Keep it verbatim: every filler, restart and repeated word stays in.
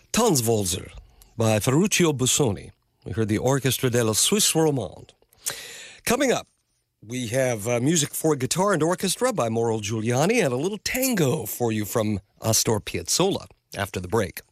Tanzwalzer by Ferruccio Busoni. We heard the Orchestra della Suisse Romande. Coming up, we have uh, music for guitar and orchestra by Mauro Giuliani and a little tango for you from Astor Piazzolla after the break.